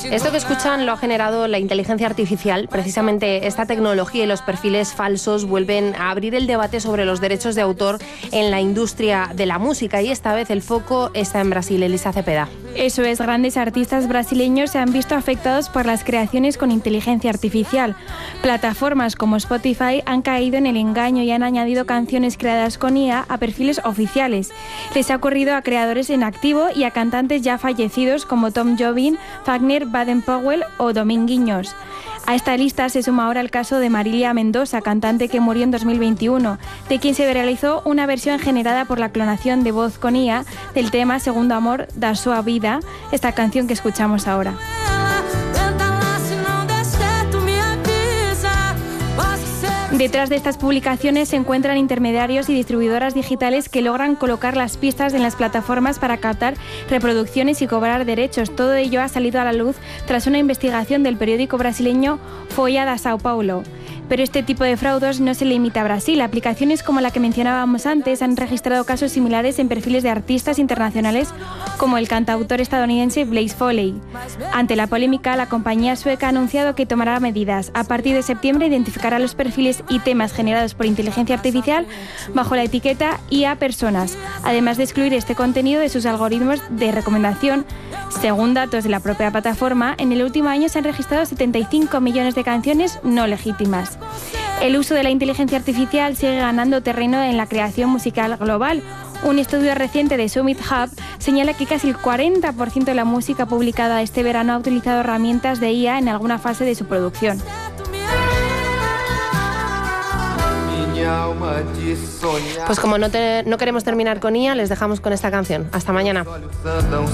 Esto que escuchan lo ha generado la inteligencia artificial. Precisamente esta tecnología y los perfiles falsos vuelven a abrir el debate sobre los derechos de autor en la industria de la música, y esta vez el foco está en Brasil. Elisa Cepeda. Eso es, grandes artistas brasileños se han visto afectados por las creaciones con inteligencia artificial. Plataformas como Spotify han caído en el engaño y han añadido canciones creadas con IA a perfiles oficiales. Les ha ocurrido a creadores en activo y a cantantes ya fallecidos como Tom Jobim, Wagner, Baden-Powell o Dominguinhos. A esta lista se suma ahora el caso de Marília Mendoza, cantante que murió en 2021, de quien se realizó una versión generada por la clonación de voz con IA del tema Segundo Amor da Sua Vida, esta canción que escuchamos ahora. Detrás de estas publicaciones se encuentran intermediarios y distribuidoras digitales que logran colocar las pistas en las plataformas para captar reproducciones y cobrar derechos. Todo ello ha salido a la luz tras una investigación del periódico brasileño Folha de São Paulo. Pero este tipo de fraudes no se limita a Brasil. Aplicaciones como la que mencionábamos antes han registrado casos similares en perfiles de artistas internacionales como el cantautor estadounidense Blaze Foley. Ante la polémica, la compañía sueca ha anunciado que tomará medidas. A partir de septiembre identificará los perfiles y temas generados por inteligencia artificial bajo la etiqueta IA Personas, además de excluir este contenido de sus algoritmos de recomendación. Según datos de la propia plataforma, en el último año se han registrado 75 millones de canciones no legítimas. El uso de la inteligencia artificial sigue ganando terreno en la creación musical global. Un estudio reciente de Summit Hub señala que casi el 40% de la música publicada este verano ha utilizado herramientas de IA en alguna fase de su producción. Pues como no queremos terminar con IA, les dejamos con esta canción. Hasta mañana.